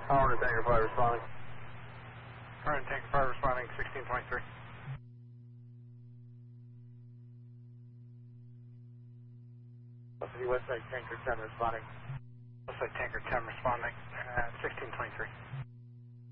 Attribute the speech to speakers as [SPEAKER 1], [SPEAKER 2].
[SPEAKER 1] Power to Tanker 5 responding.
[SPEAKER 2] Power to Tanker 5 responding, 1623.
[SPEAKER 1] City Westside Tanker 10 responding.
[SPEAKER 2] Westside Tanker 10 responding, 1623.